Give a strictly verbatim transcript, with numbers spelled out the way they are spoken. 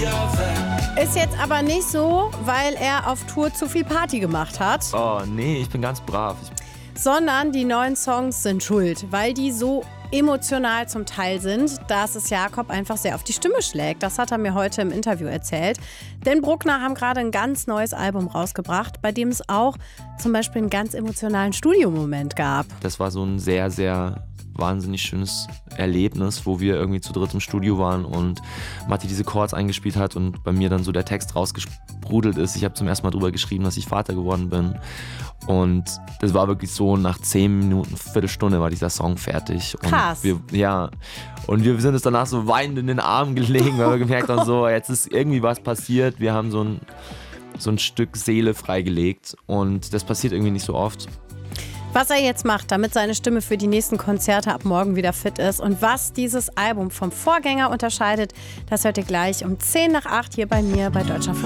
Ist jetzt aber nicht so, weil er auf Tour zu viel Party gemacht hat. Oh, nee, ich bin ganz brav. Ich Sondern die neuen Songs sind schuld, weil die so emotional zum Teil sind, dass es Jakob einfach sehr auf die Stimme schlägt. Das hat er mir heute im Interview erzählt. Denn Bruckner haben gerade ein ganz neues Album rausgebracht, bei dem es auch zum Beispiel einen ganz emotionalen Studiomoment gab. Das war so ein sehr, sehr wahnsinnig schönes Erlebnis, wo wir irgendwie zu dritt im Studio waren und Matti diese Chords eingespielt hat und bei mir dann so der Text rausgesprudelt ist. Ich habe zum ersten Mal drüber geschrieben, dass ich Vater geworden bin. Und das war wirklich so, nach zehn Minuten, Viertelstunde war dieser Song fertig. Und Krass. Wir, ja, und wir sind uns danach so weinend in den Armen gelegen, weil wir gemerkt haben, so, jetzt ist irgendwie was passiert. Wir haben so ein, so ein Stück Seele freigelegt und das passiert irgendwie nicht so oft. Was er jetzt macht, damit seine Stimme für die nächsten Konzerte ab morgen wieder fit ist und was dieses Album vom Vorgänger unterscheidet, das hört ihr gleich um zehn nach acht hier bei mir bei Deutschlandfunk.